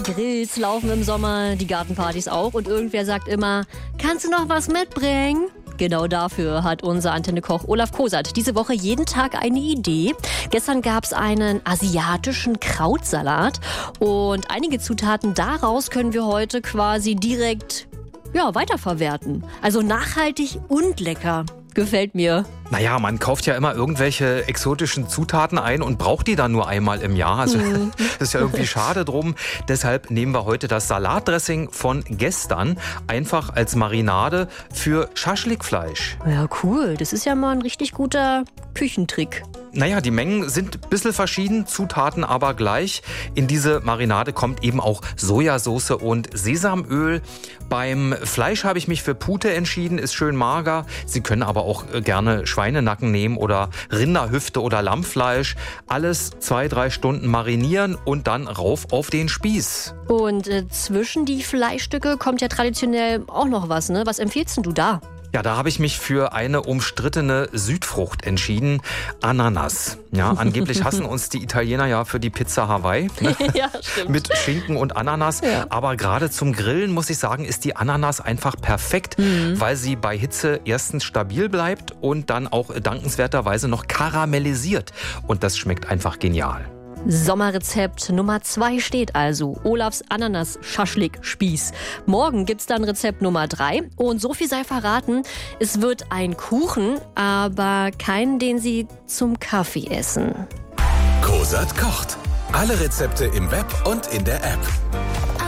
Grills laufen im Sommer, die Gartenpartys auch. Und irgendwer sagt immer, kannst du noch was mitbringen? Genau dafür hat unser Antenne-Koch Olaf Kosert diese Woche jeden Tag eine Idee. Gestern gab es einen asiatischen Krautsalat und einige Zutaten daraus können wir heute quasi direkt weiterverwerten. Also nachhaltig und lecker. Gefällt mir. Naja, man kauft ja immer irgendwelche exotischen Zutaten ein und braucht die dann nur einmal im Jahr. Also das ist ja irgendwie schade drum. Deshalb nehmen wir heute das Salatdressing von gestern einfach als Marinade für Schaschlikfleisch. Ja, cool. Das ist ja mal ein richtig guter Küchentrick. Naja, die Mengen sind ein bisschen verschieden, Zutaten aber gleich. In diese Marinade kommt eben auch Sojasauce und Sesamöl. Beim Fleisch habe ich mich für Pute entschieden, ist schön mager. Sie können aber auch gerne Schweinenacken nehmen oder Rinderhüfte oder Lammfleisch. Alles 2-3 Stunden marinieren und dann rauf auf den Spieß. Und zwischen die Fleischstücke kommt ja traditionell auch noch was, ne? Was empfiehlst du da? Ja, da habe ich mich für eine umstrittene Südfrucht entschieden, Ananas. Ja, angeblich hassen uns die Italiener ja für die Pizza Hawaii, ne? Ja, stimmt. Mit Schinken und Ananas. Ja. Aber gerade zum Grillen, muss ich sagen, ist die Ananas einfach perfekt, weil sie bei Hitze erstens stabil bleibt und dann auch dankenswerterweise noch karamellisiert. Und das schmeckt einfach genial. Sommerrezept Nummer 2 steht also. Olafs Ananas-Schaschlik-Spieß. Morgen gibt's dann Rezept Nummer 3. Und so viel sei verraten, es wird ein Kuchen, aber keinen, den Sie zum Kaffee essen. Kosert kocht. Alle Rezepte im Web und in der App.